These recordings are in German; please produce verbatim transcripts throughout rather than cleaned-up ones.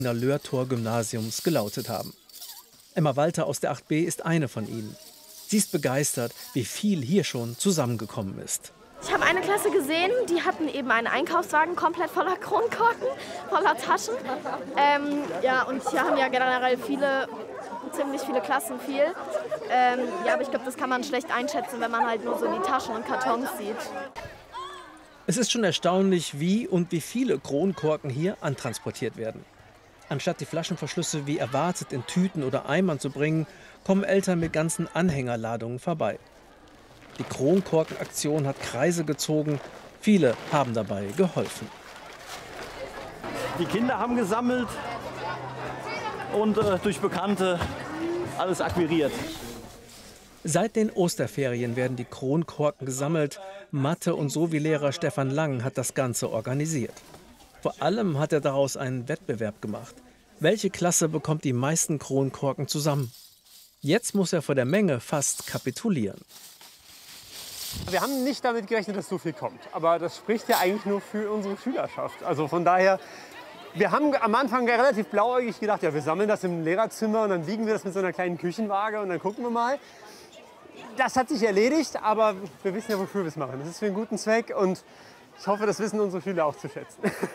Löhrtor-Gymnasiums gelautet haben. Emma Walter aus der acht B ist eine von ihnen. Sie ist begeistert, wie viel hier schon zusammengekommen ist. Ich habe eine Klasse gesehen, die hatten eben einen Einkaufswagen komplett voller Kronkorken, voller Taschen. Ähm, ja, und hier haben ja generell viele, ziemlich viele Klassen viel. Ähm, ja, aber ich glaube, das kann man schlecht einschätzen, wenn man halt nur so die Taschen und Kartons sieht. Es ist schon erstaunlich, wie und wie viele Kronkorken hier antransportiert werden. Anstatt die Flaschenverschlüsse wie erwartet in Tüten oder Eimern zu bringen, kommen Eltern mit ganzen Anhängerladungen vorbei. Die Kronkorkenaktion hat Kreise gezogen. Viele haben dabei geholfen. Die Kinder haben gesammelt und äh, durch Bekannte alles akquiriert. Seit den Osterferien werden die Kronkorken gesammelt. Mathe- und Sovi-Lehrer Stefan Lang hat das Ganze organisiert. Vor allem hat er daraus einen Wettbewerb gemacht. Welche Klasse bekommt die meisten Kronkorken zusammen? Jetzt muss er vor der Menge fast kapitulieren. Wir haben nicht damit gerechnet, dass so viel kommt. Aber das spricht ja eigentlich nur für unsere Schülerschaft. Also von daher, wir haben am Anfang relativ blauäugig gedacht, ja, wir sammeln das im Lehrerzimmer und dann wiegen wir das mit so einer kleinen Küchenwaage und dann gucken wir mal. Das hat sich erledigt, aber wir wissen ja, wofür wir es machen. Das ist für einen guten Zweck und ich hoffe, das wissen unsere Schüler auch zu schätzen.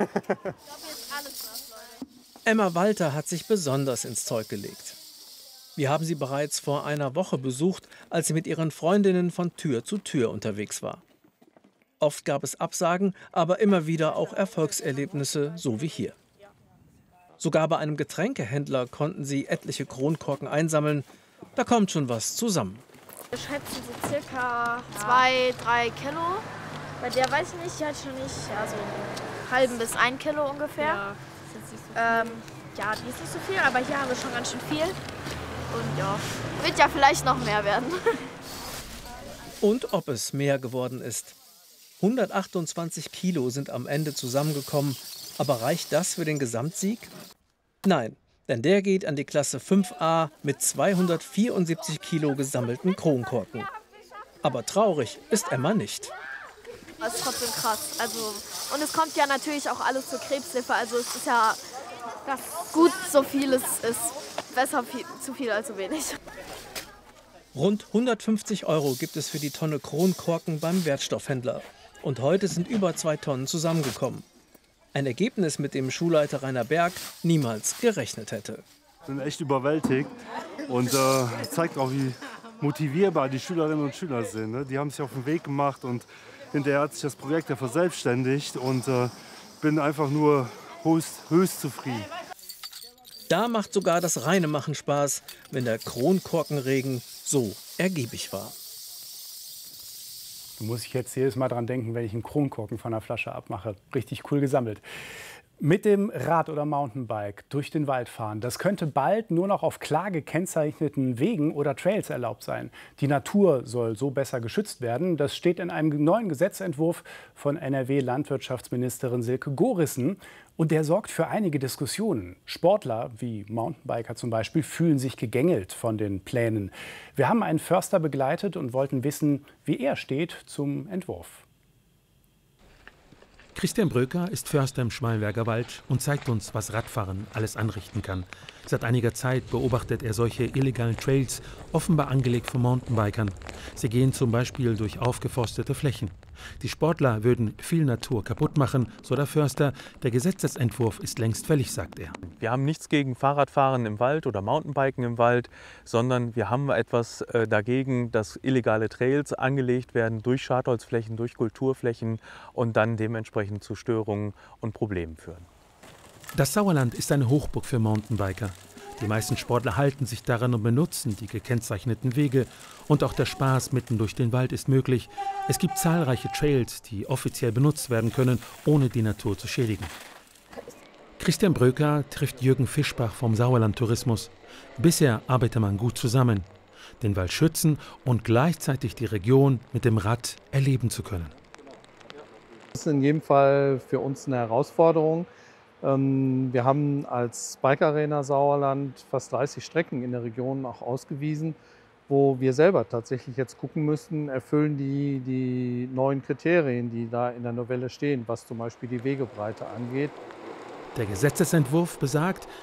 Emma Walter hat sich besonders ins Zeug gelegt. Wir haben sie bereits vor einer Woche besucht, als sie mit ihren Freundinnen von Tür zu Tür unterwegs war. Oft gab es Absagen, aber immer wieder auch Erfolgserlebnisse, so wie hier. Sogar bei einem Getränkehändler konnten sie etliche Kronkorken einsammeln. Da kommt schon was zusammen. Wir schätzen so circa zwei, drei Kilo. Bei der weiß ich nicht, die hat schon nicht, ja, so einen halben bis ein Kilo ungefähr. Ja, das ist nicht so viel. Ähm, ja, die ist nicht so viel, aber hier haben wir schon ganz schön viel. Und ja, wird ja vielleicht noch mehr werden. Und ob es mehr geworden ist. hundertachtundzwanzig Kilo sind am Ende zusammengekommen. Aber reicht das für den Gesamtsieg? Nein, denn der geht an die Klasse fünf a mit zweihundertvierundsiebzig Kilo gesammelten Kronkorken. Aber traurig ist Emma nicht. Das ist trotzdem krass. Also, und es kommt ja natürlich auch alles zur Krebshilfe. Also es ist ja das gut, so viel es ist. Besser viel, zu viel als zu wenig. Rund hundertfünfzig Euro gibt es für die Tonne Kronkorken beim Wertstoffhändler. Und heute sind über zwei Tonnen zusammengekommen. Ein Ergebnis, mit dem Schulleiter Rainer Berg niemals gerechnet hätte. Ich bin echt überwältigt und äh, zeigt auch, wie motivierbar die Schülerinnen und Schüler sind. Ne? Die haben sich auf den Weg gemacht und hinterher hat sich das Projekt ja verselbstständigt und äh, bin einfach nur höchst, höchst zufrieden. Da macht sogar das reine Machen Spaß, wenn der Kronkorkenregen so ergiebig war. Da muss ich jetzt jedes Mal dran denken, wenn ich einen Kronkorken von der Flasche abmache. Richtig cool gesammelt. Mit dem Rad oder Mountainbike durch den Wald fahren, das könnte bald nur noch auf klar gekennzeichneten Wegen oder Trails erlaubt sein. Die Natur soll so besser geschützt werden. Das steht in einem neuen Gesetzentwurf von N R W-Landwirtschaftsministerin Silke Gorissen. Und der sorgt für einige Diskussionen. Sportler wie Mountainbiker zum Beispiel fühlen sich gegängelt von den Plänen. Wir haben einen Förster begleitet und wollten wissen, wie er steht zum Entwurf. Christian Bröker ist Förster im Schmallenberger Wald und zeigt uns, was Radfahren alles anrichten kann. Seit einiger Zeit beobachtet er solche illegalen Trails, offenbar angelegt von Mountainbikern. Sie gehen zum Beispiel durch aufgeforstete Flächen. Die Sportler würden viel Natur kaputt machen, so der Förster. Der Gesetzesentwurf ist längst fällig, sagt er. Wir haben nichts gegen Fahrradfahren im Wald oder Mountainbiken im Wald, sondern wir haben etwas äh, dagegen, dass illegale Trails angelegt werden durch Schadholzflächen, durch Kulturflächen und dann dementsprechend zu Störungen und Problemen führen. Das Sauerland ist eine Hochburg für Mountainbiker. Die meisten Sportler halten sich daran und benutzen die gekennzeichneten Wege. Und auch der Spaß mitten durch den Wald ist möglich. Es gibt zahlreiche Trails, die offiziell benutzt werden können, ohne die Natur zu schädigen. Christian Bröker trifft Jürgen Fischbach vom Sauerland Tourismus. Bisher arbeitet man gut zusammen, den Wald schützen und gleichzeitig die Region mit dem Rad erleben zu können. Das ist in jedem Fall für uns eine Herausforderung. Wir haben als Bike Arena Sauerland fast dreißig Strecken in der Region auch ausgewiesen, wo wir selber tatsächlich jetzt gucken müssen, erfüllen die die neuen Kriterien, die da in der Novelle stehen, was zum Beispiel die Wegebreite angeht. Der Gesetzesentwurf besagt,